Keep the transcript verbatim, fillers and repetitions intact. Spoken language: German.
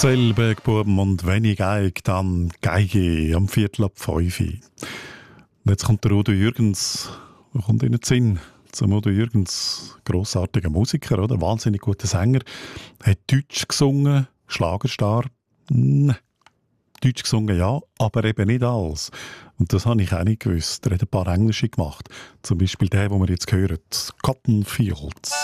Zell, Bergbuben und wenn ich geige, dann geige am Viertel ab fünf. Und jetzt kommt der Udo Jürgens, wo kommt in den Sinn? Zum Udo Jürgens, grossartiger Musiker, oder? Wahnsinnig guter Sänger. Hat Deutsch gesungen, Schlagerstar. Hm, Deutsch gesungen, ja, aber eben nicht alles. Und das habe ich auch nicht gewusst. Er hat ein paar Englische gemacht. Zum Beispiel der, den wir jetzt hören, Cotton Fields.